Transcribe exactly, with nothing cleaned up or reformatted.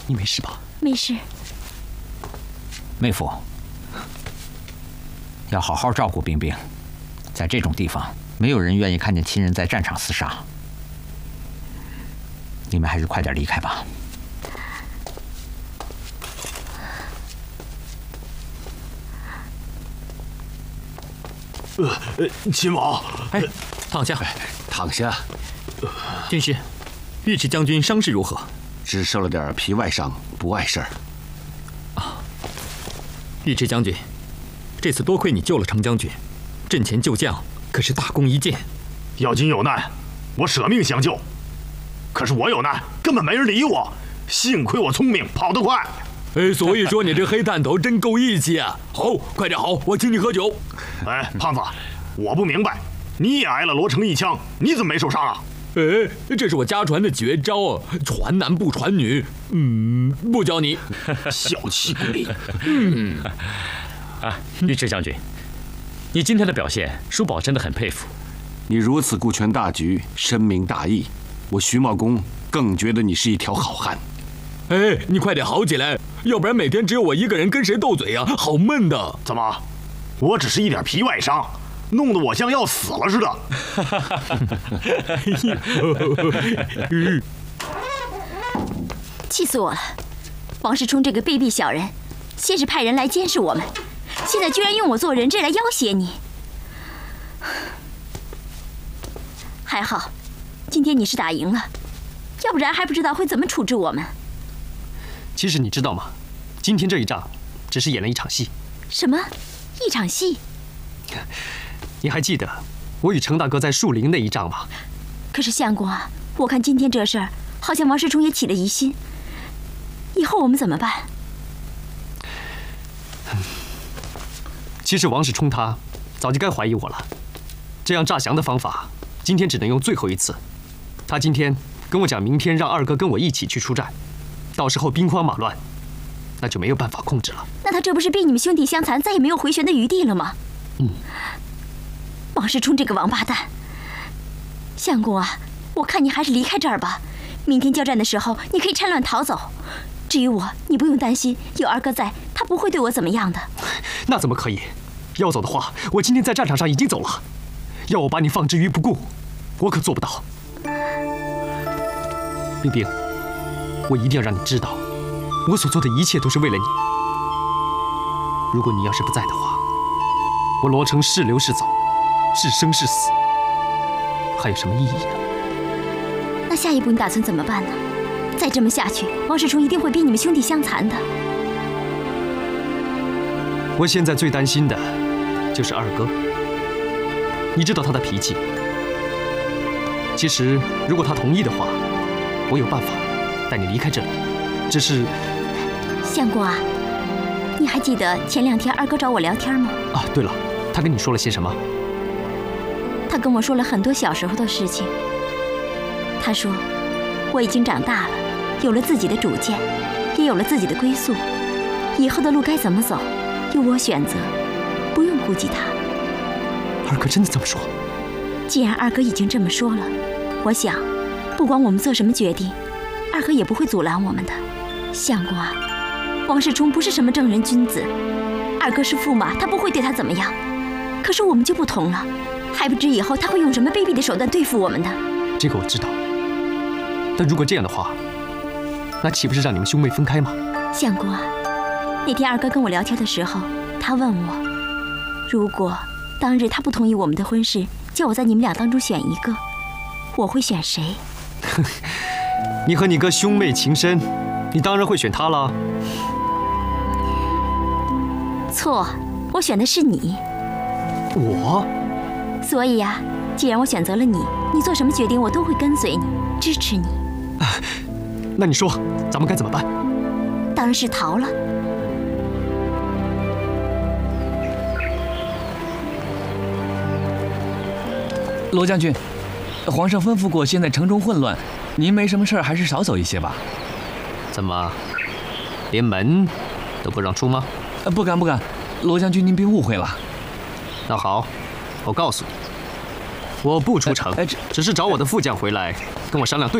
你没事吧？ 没事。 妹夫，要好好照顾冰冰。在这种地方，没有人愿意看见亲人在战场厮杀。你们还是快点离开吧。 呃呃，亲王， 哎，躺下， 躺下。 军师，尉迟将军伤势如何？ 只受了点皮外伤，不碍事儿。 啊，尉迟将军，这次多亏你救了程将军，阵前救将可是大功一件。 要紧有难，我舍命相救。可是我有难，根本没人理我。幸亏我聪明，跑得快。 哎，所以说你这黑探头真够义气啊！好，快点好，我请你喝酒。 哎，胖子，我不明白，你也挨了罗成一枪，你怎么没受伤啊？ 哎，这是我家传的绝招，传男不传女。嗯，不教你。 小气鬼。 嗯。 啊，尉迟将军，你今天的表现，叔宝真的很佩服。 你如此顾全大局，深明大义，我徐茂公更觉得你是一条好汉。 哎，你快点好起来，要不然每天只有我一个人跟谁斗嘴啊，好闷的。 怎么？我只是一点皮外伤，弄得我像要死了似的。 气死我了！王世充这个卑鄙小人，先是派人来监视我们，现在居然用我做人质来要挟你。还好，今天你是打赢了，要不然还不知道会怎么处置我们。 其实你知道吗？今天这一仗，只是演了一场戏。 什么？一场戏？ 你还记得我与程大哥在树林那一仗吗？ 可是相公啊，我看今天这事儿，好像王世充也起了疑心。以后我们怎么办？ 其实王世充他早就该怀疑我了。这样诈降的方法，今天只能用最后一次。他今天跟我讲，明天让二哥跟我一起去出战。到时候兵荒马乱，那就没有办法控制了。 那他这不是逼你们兄弟相残，再也没有回旋的余地了吗？ 嗯。 王世充这个王八蛋，相公啊，我看你还是离开这儿吧。明天交战的时候，你可以趁乱逃走。至于我，你不用担心，有二哥在，他不会对我怎么样的。 那怎么可以？要走的话，我今天在战场上已经走了。要我把你放之于不顾，我可做不到。冰冰。我一定要让你知道，我所做的一切都是为了你。如果你要是不在的话，我罗成是留是走，是生是死，还有什么意义呢？ 那下一步你打算怎么办呢？再这么下去，王世充一定会逼你们兄弟相残的。 我现在最担心的就是二哥。你知道他的脾气。其实，如果他同意的话，我有办法带你离开这里，只是…… 相公啊，你还记得前两天二哥找我聊天吗？ 啊，对了，他跟你说了些什么？ 他跟我说了很多小时候的事情。他说，我已经长大了，有了自己的主见，也有了自己的归宿，以后的路该怎么走，由我选择，不用顾及他。 二哥真的这么说？ 既然二哥已经这么说了，我想，不管我们做什么决定，二哥也不会阻拦我们的。相公啊，王世充不是什么正人君子，二哥是驸马，他不会对他怎么样。可是我们就不同了，还不知以后他会用什么卑鄙的手段对付我们呢？ 这个我知道，但如果这样的话，那岂不是让你们兄妹分开吗？ 相公啊，那天二哥跟我聊天的时候，他问我，如果当日他不同意我们的婚事，叫我在你们俩当中选一个，我会选谁？ 你和你哥兄妹情深，你当然会选他了。 错，我选的是你。 我？ 所以呀、啊，既然我选择了你，你做什么决定我都会跟随你，支持你。 啊，那你说，咱们该怎么办？ 当然是逃了。 罗将军，皇上吩咐过，现在城中混乱，您没什么事儿，还是少走一些吧。 怎么，连门都不让出吗？ 呃，不敢不敢，罗将军您别误会了。 那好，我告诉你，我不出城， 哎， 只是找我的副将回来跟我商量对。